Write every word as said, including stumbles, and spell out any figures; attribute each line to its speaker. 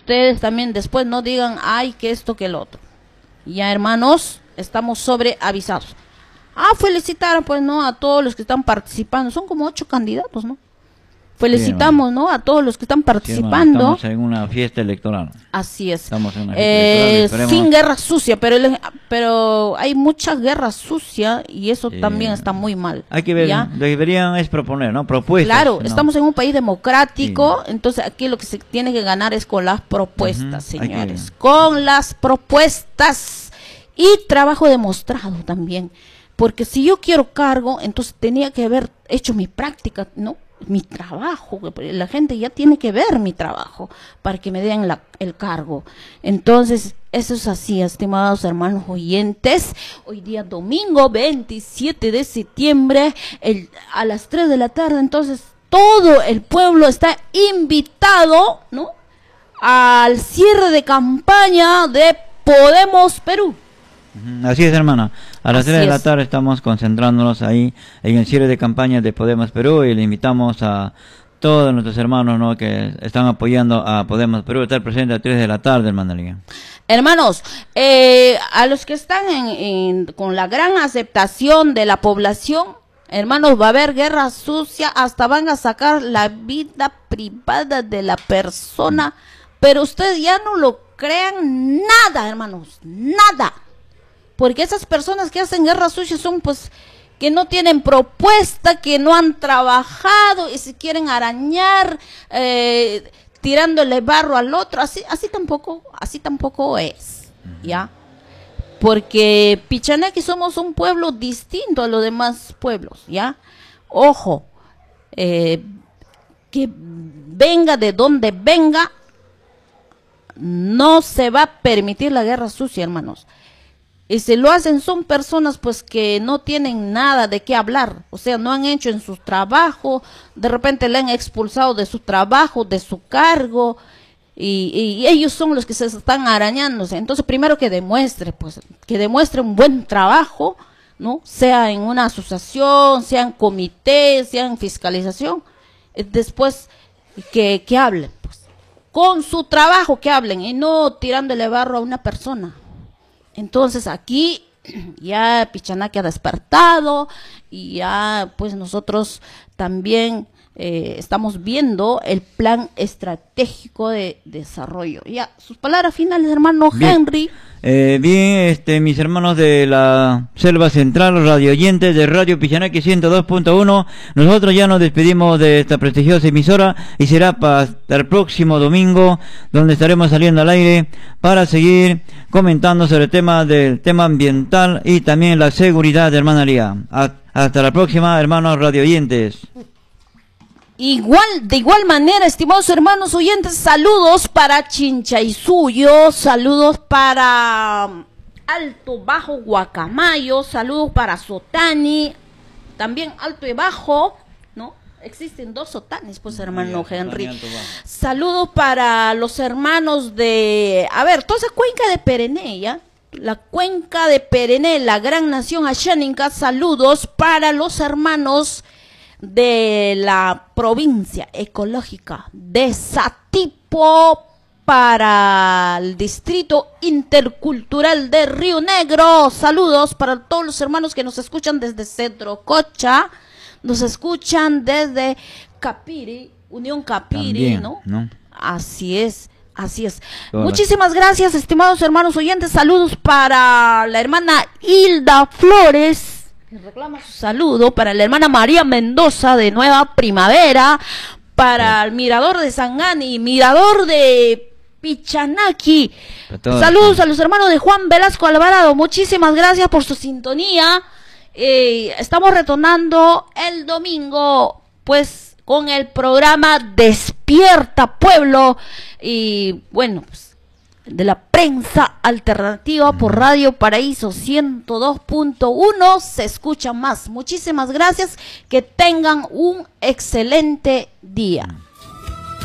Speaker 1: ustedes también después no digan, ay, que esto, que el otro. Ya, hermanos, estamos sobreavisados. Ah, felicitar, pues, ¿no? A todos los que están participando. Son como ocho candidatos, ¿no? Felicitamos, sí, ¿no? A todos los que están participando.
Speaker 2: Sí, estamos en una fiesta electoral.
Speaker 1: Así es.
Speaker 2: Estamos en una fiesta
Speaker 1: eh,
Speaker 2: electoral.
Speaker 1: Sin guerra sucia, pero el, pero hay mucha guerra sucia y eso sí, también está muy mal.
Speaker 2: Hay que ver, ¿ya? Deberían es proponer, ¿no? Propuestas.
Speaker 1: Claro,
Speaker 2: ¿no?
Speaker 1: Estamos en un país democrático, sí. Entonces aquí lo que se tiene que ganar es con las propuestas, uh-huh. señores. Que... Con las propuestas y trabajo demostrado también. Porque si yo quiero cargo, entonces tenía que haber hecho mi práctica, ¿no? Mi trabajo, la gente ya tiene que ver mi trabajo para que me den la, el cargo. Entonces, eso es así, estimados hermanos oyentes. Hoy día domingo veintisiete de septiembre, el, a las tres de la tarde, entonces todo el pueblo está invitado, ¿no? Al cierre de campaña de Podemos Perú.
Speaker 2: Así es, hermana. A las tres de la
Speaker 1: es.
Speaker 2: tarde estamos concentrándonos ahí en el cierre de campaña de Podemos Perú y le invitamos a todos nuestros hermanos, ¿no?, que están apoyando a Podemos Perú a estar presente a las tres de la tarde, hermana Liga.
Speaker 1: Hermanos, eh, a los que están en, en, con la gran aceptación de la población, hermanos, va a haber guerra sucia, hasta van a sacar la vida privada de la persona, pero ustedes ya no lo crean nada, hermanos, nada. Porque esas personas que hacen guerra sucia son pues que no tienen propuesta, que no han trabajado y se quieren arañar, eh, tirándole barro al otro. Así, así tampoco, así tampoco es, ¿ya? Porque Pichanaki somos un pueblo distinto a los demás pueblos, ¿ya? Ojo, eh, que venga de donde venga, no se va a permitir la guerra sucia, hermanos. Y si lo hacen son personas pues que no tienen nada de qué hablar, o sea, no han hecho en su trabajo, de repente le han expulsado de su trabajo, de su cargo, y, y ellos son los que se están arañándose. Entonces primero que demuestre, pues, que demuestre un buen trabajo, ¿no? Sea en una asociación, sea en comité, sea en fiscalización, después que, que hablen, pues, con su trabajo que hablen, y no tirándole barro a una persona. Entonces aquí ya Pichanaki ha despertado y ya pues nosotros también eh, estamos viendo el plan estratégico de desarrollo. Ya, sus palabras finales, hermano Henry.
Speaker 2: Eh, bien, este, mis hermanos de la Selva Central, los radio oyentes de Radio Pichanaki ciento dos punto uno, nosotros ya nos despedimos de esta prestigiosa emisora y será para el próximo domingo donde estaremos saliendo al aire para seguir comentando sobre el tema del tema ambiental y también la seguridad, hermana Lía. Hasta la próxima, hermanos radio oyentes.
Speaker 1: Igual, de igual manera, estimados hermanos oyentes, saludos para Chinchaysuyo, saludos para Alto Bajo Guacamayo, saludos para Sotani, también Alto y Bajo, ¿no? Existen dos Sotanis, pues, hermano
Speaker 2: ya,
Speaker 1: Henry. Saludos para los hermanos de, a ver, toda esa cuenca de Perené, ¿ya? La cuenca de Perené, la gran nación Ashaninka, saludos para los hermanos de la provincia ecológica de Satipo, para el distrito intercultural de Río Negro. Saludos para todos los hermanos que nos escuchan desde Centro Cocha, nos escuchan desde Capiri, Unión Capiri, también, ¿no? ¿no? Así es. Así es. Hola. Muchísimas gracias, estimados hermanos oyentes. Saludos para la hermana Hilda Flores, que reclama su saludo, para la hermana María Mendoza de Nueva Primavera, para el Mirador de Sangani, Mirador de Pichanaki. Saludos a los hermanos de Juan Velasco Alvarado. Muchísimas gracias por su sintonía. Eh, estamos retornando el domingo, pues, con el programa Despierta Pueblo, y bueno, pues, de la prensa alternativa por Radio Paraíso ciento dos punto uno se escucha más. Muchísimas gracias, que tengan un excelente día.